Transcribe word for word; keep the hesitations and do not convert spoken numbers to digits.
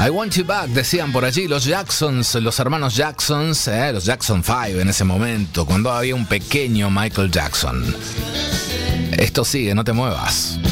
I Want You Back, decían por allí los Jacksons, los hermanos Jacksons, eh, los Jackson Five en ese momento, cuando había un pequeño Michael Jackson. Esto sigue, no te muevas.